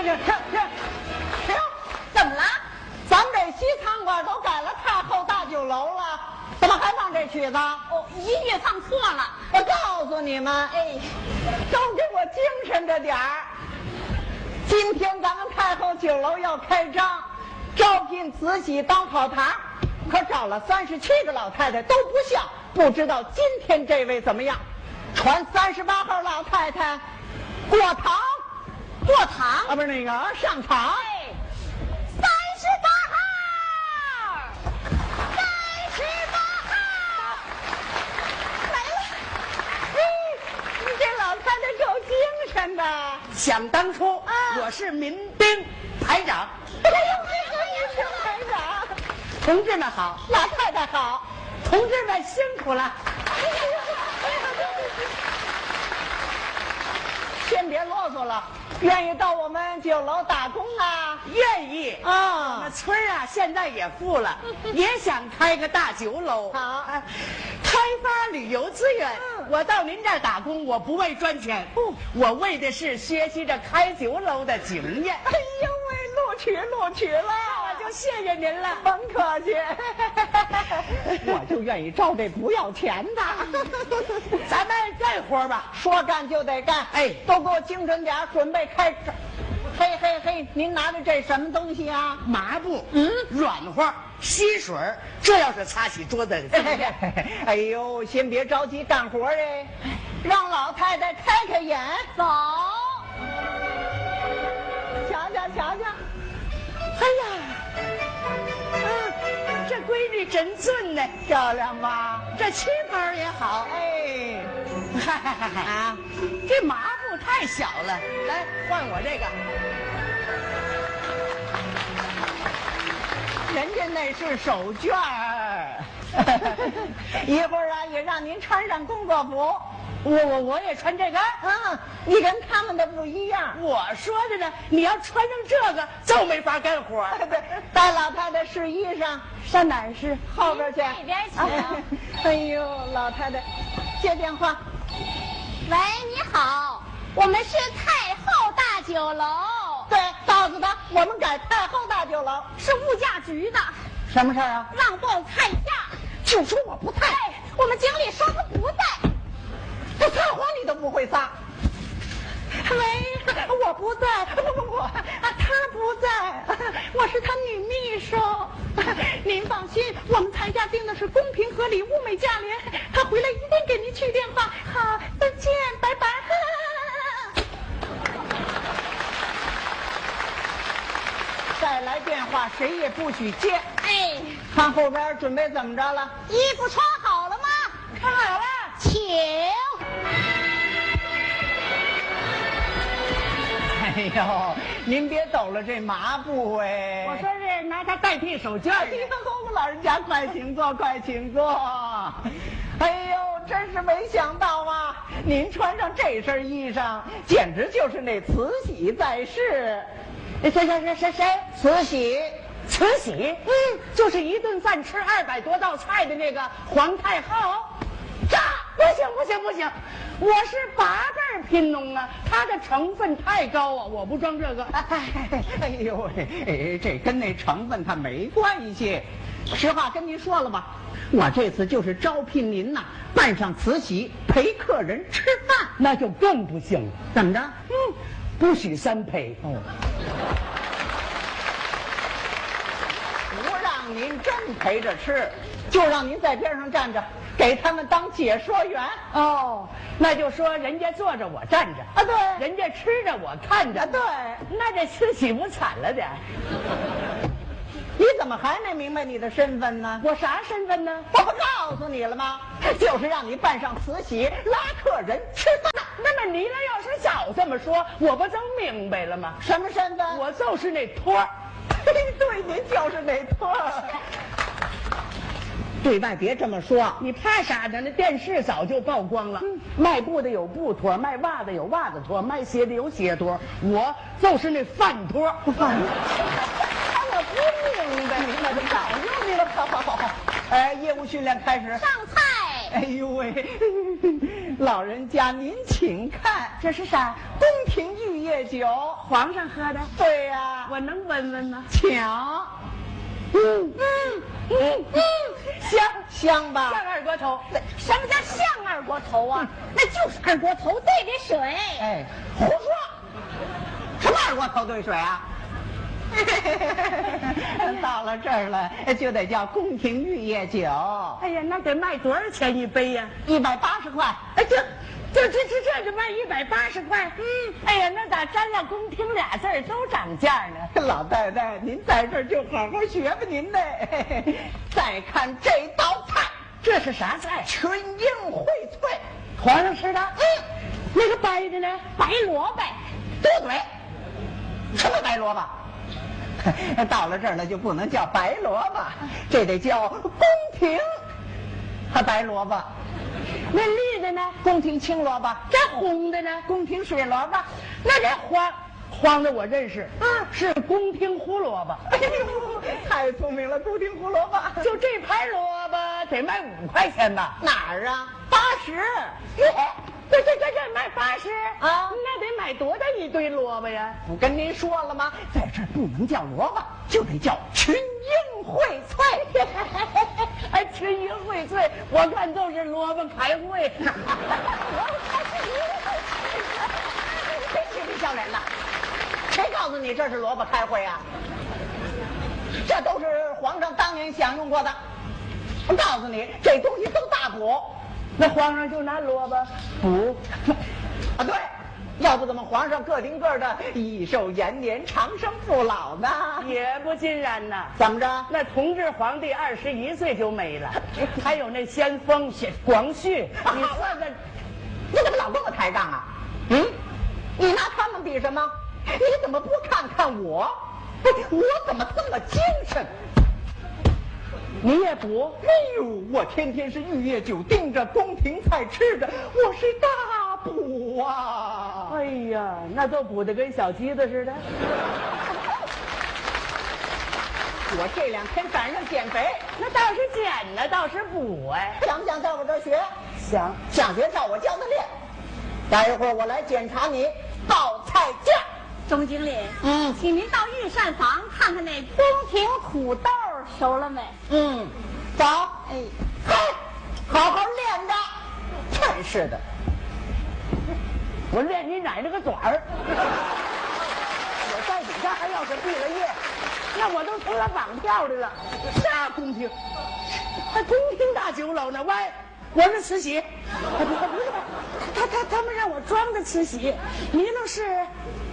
停！ 怎么了？ 咱们这西餐馆都改了太后大酒楼了，怎么还放这曲子？ 哦，音乐放错了。 我告诉你们， 哎， 都给我精神着点儿。今天咱们太后酒楼要开张，招聘慈禧当跑堂，可找了37个老太太都不像，不知道今天这位怎么样？传38号老太太过堂， 过堂啊，不是那个上场。 哎，38号来了。 你这老太太够精神的。 想当初，我是民兵排长。 哎呦，民兵排长， 同志们好， 老太太好。 同志们辛苦了。 先别啰嗦了，愿意到我们酒楼打工啊？ 愿意啊那村儿啊，现在也富了，也想开个大酒楼。 好开发旅游资源。我到您这儿打工，我不为赚钱，我为的是学习着开酒楼的经验。 哎呦喂，录取了， 我就谢谢您了。 甭客气，我就愿意招这不要钱的。 咱们干活吧， 说干就得干， 哎都给我精神点，准备开始。嘿，您拿着这什么东西啊？ 麻布，软和，吸水，这要是擦洗桌子。 哎呦，先别着急干活哎，让老太太开开眼， 走。 瞧瞧。 哎呀，这闺女真俊呢， 漂亮吧？ 这旗袍也好。 哎， 啊，这麻布太小了，来换我这个。 人家那是手绢儿，一会儿啊也让您穿上工作服。 我也穿这个。 你跟他们的不一样。 我说着呢，你要穿上这个就没法干活。 对，带老太太试衣裳，上哪儿试？后边去。 那边去。 哎呦，老太太，接电话。 喂，你好，我们是太后大酒楼。 对，告诉他我们改太后大酒楼。 是物价局的， 什么事儿啊？ 让报菜价。 就说我不在， 我们经理说他不在。 这撒谎你都不会撒。喂，我不在，不，他不在，我是他女秘书。您放心，我们菜价定的是公平合理、物美价廉，他回来一定给您去电话。好，再见，拜拜。再来电话，谁也不许接。 哎， 看后边准备怎么着了？ 衣服穿好了吗？ 穿好了， 请。 哎呦，您别抖了这麻布哎！ 我说是拿它代替手绢。 哎呦，老人家快请坐，快请坐。哎呦，真是没想到啊！您穿上这身衣裳，简直就是那慈禧在世。谁？慈禧。 慈禧，就是一顿饭吃200多道菜的那个皇太后。不行，我是8辈贫农啊，它的成分太高啊，我不装这个。 哎呦喂，这跟那成分它没关系。实话跟您说了吧，我这次就是招聘您呐，扮上慈禧陪客人吃饭。 那就更不行了。 怎么着？ 不许3陪。 不让您真陪着吃，就让您在边上站着，给他们当解说员。 那就说人家坐着我站着啊，对， 人家吃着我看着。 对， 那这慈禧不惨了点？ 你怎么还没明白你的身份呢？ 我啥身份呢？ 我不告诉你了吗？就是让你扮上慈禧拉客人吃饭。 那么你要是早这么说，我不就明白了吗？ 什么身份？ 我就是那托儿。 对，您就是那托儿。对外别这么说， 你怕啥呢？那电视早就曝光了。卖布的有布托，卖袜子有袜子托，卖鞋的有鞋托，我就是那饭托。 我不明白，那就早就明白了。好。业务训练开始。 上菜。 哎呦喂，老人家您请看， 这是啥？ 宫廷御叶酒， 皇上喝的。 对呀， 我能闻闻吗？ 抢。香吧？ 像二锅头。 什么叫像二锅头啊？那就是二锅头兑的水。 哎，胡说！什么二锅头兑水啊？到了这儿了，就得叫宫廷玉液酒。 哎呀，那得卖多少钱一杯呀 ？180块。 哎，这就卖180块。哎呀，那咋沾了宫廷俩字儿都涨价呢？ 老太太，您在这儿就好好学吧您呢。再看这道菜， 这是啥菜？ 群英荟萃。 皇上吃的？那个白的呢？ 白萝卜。 多嘴。什么白萝卜？到了这儿了就不能叫白萝卜，这得叫宫廷白萝卜。 那绿的呢？ 宫廷青萝卜。 这红的呢？ 宫廷水萝卜。 那这黄的我认识，是宫廷胡萝卜。 哎呦，太聪明了，宫廷胡萝卜。 就这盘萝卜得卖5块钱吧？ 哪儿啊？80。 这卖80 啊？ 那得买多大一堆萝卜呀？ 我跟您说了吗？在这儿不能叫萝卜，就得叫群英荟萃。 哎，群英荟萃，我看都是萝卜开会。 真是不笑脸的！谁告诉你这是萝卜开会啊？这都是皇上当年享用过的。我告诉你，这东西都大补。 那皇上就拿萝卜补啊？对，要不怎么皇上个顶个的益寿延年、长生不老呢？ 也不尽然呐。 怎么着？ 那同治皇帝21岁就没了，还有那先锋广旭，你说这， 你怎么老跟我抬杠啊？你拿他们比什么？你怎么不看看我？我怎么这么精神？ 你也补？ 哎呦，我天天是玉液酒盯着宫廷菜吃的，我是大补啊！ 哎呀，那都补得跟小鸡子似的。 我这2天赶上减肥， 那倒是减呢，倒是补哎。 想不想在我这儿学？ 想。 想学照我教的练。待一会儿我来检查你报菜价。 钟经理，请您到御膳房看看那宫廷土豆熟了没？ 走。哎，好好练着。真是的， 我练你奶奶个爪儿！我在底下还要是毕了业，那我都成了绑票的了。啥宫廷？还宫廷大酒楼呢？喂，我是慈禧。不是，他们让我装的慈禧，你那是